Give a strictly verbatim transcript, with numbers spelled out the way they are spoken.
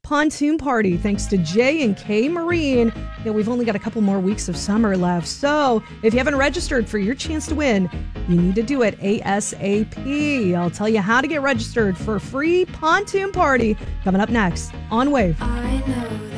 pontoon party thanks to J and K Marine. You know, we've only got a couple more weeks of summer left, so if you haven't registered for your chance to win, you need to do it ASAP. I'll tell you how to get registered for a free pontoon party coming up next on Wave. I know that